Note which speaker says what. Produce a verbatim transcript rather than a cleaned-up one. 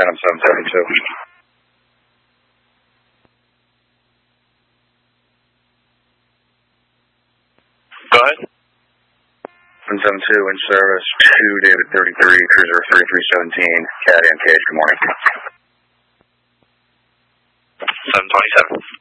Speaker 1: Phantom seven seventy-two.
Speaker 2: Go ahead.
Speaker 1: seven seventy-two, in service, two David thirty-three, cruiser thirty-three seventeen, Cat and Cage, good morning.
Speaker 2: seven twenty-seven.